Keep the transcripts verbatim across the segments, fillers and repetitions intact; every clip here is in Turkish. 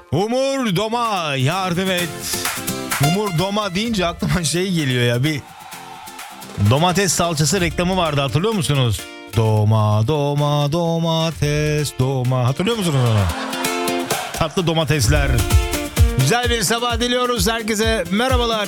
Umur Doma yardım et. Umur Doma deyince aklıma şey geliyor ya, bir domates salçası reklamı vardı, hatırlıyor musunuz? Doma doma domates doma, hatırlıyor musunuz onu? Tatlı domatesler. Güzel bir sabah diliyoruz herkese, merhabalar.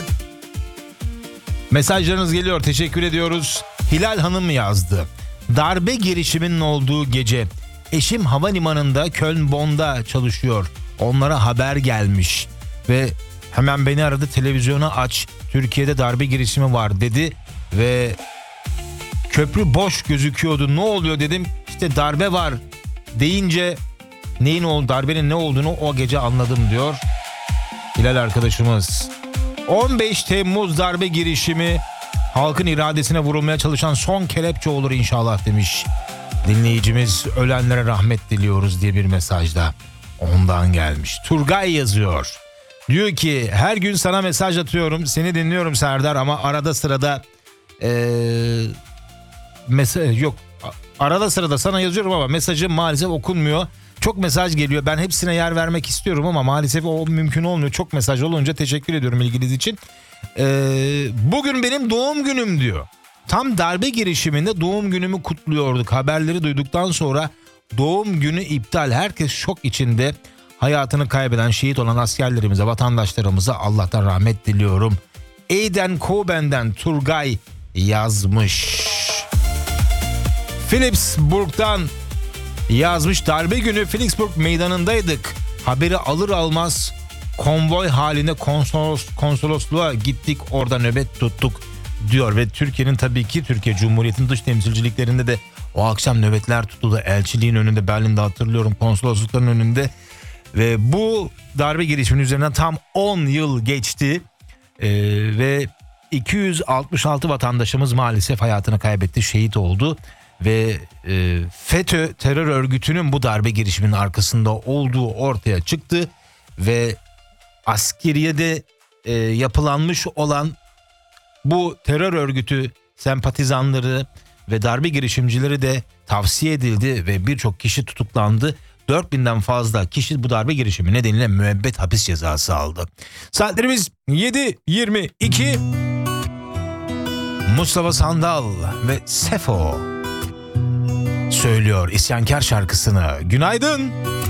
Mesajlarınız geliyor, teşekkür ediyoruz. Hilal Hanım yazdı. Darbe girişiminin olduğu gece eşim havalimanında Köln-Bonn'da çalışıyor. Onlara haber gelmiş ve hemen beni aradı, televizyonu aç, Türkiye'de darbe girişimi var dedi ve köprü boş gözüküyordu. Ne oluyor dedim, işte darbe var deyince neyin oldu, darbenin ne olduğunu o gece anladım diyor Hilal arkadaşımız. on beş Temmuz darbe girişimi halkın iradesine vurulmaya çalışan son kelepçe olur inşallah demiş dinleyicimiz. Ölenlere rahmet diliyoruz diye bir mesajda ondan gelmiş. Turgay yazıyor. Diyor ki her gün sana mesaj atıyorum, seni dinliyorum Serdar, ama arada sırada ee, mesaj yok. Arada sırada sana yazıyorum ama mesajım maalesef okunmuyor. Çok mesaj geliyor. Ben hepsine yer vermek istiyorum ama maalesef o mümkün olmuyor. Çok mesaj olunca teşekkür ediyorum ilginiz için. Ee, bugün benim doğum günüm diyor. Tam darbe girişiminde doğum günümü kutluyorduk. Haberleri duyduktan sonra doğum günü iptal. Herkes şok içinde. Hayatını kaybeden, şehit olan askerlerimize, vatandaşlarımıza Allah'tan rahmet diliyorum. Eiden Koben'den Turgay yazmış. Philipsburg'dan yazmış. Darbe günü Philipsburg meydanındaydık. Haberi alır almaz konvoy halinde konsolos, konsolosluğa gittik, orada nöbet tuttuk diyor. Ve Türkiye'nin, tabii ki Türkiye Cumhuriyeti'nin dış temsilciliklerinde de o akşam nöbetler tutuldu. Elçiliğin önünde, Berlin'de hatırlıyorum, konsoloslukların önünde. Ve bu darbe girişiminin üzerinden tam on yıl geçti ee, ve iki yüz altmış altı vatandaşımız maalesef hayatını kaybetti, şehit oldu. Ve e, FETÖ terör örgütünün bu darbe girişiminin arkasında olduğu ortaya çıktı. Ve askeriyede e, yapılanmış olan bu terör örgütü sempatizanları ve darbe girişimcileri de tavsiye edildi ve birçok kişi tutuklandı. dört binden fazla kişi bu darbe girişimi nedeniyle müebbet hapis cezası aldı. Saatlerimiz yedi yirmi iki. Mustafa Sandal ve Sefo söylüyor isyankar şarkısını. Günaydın.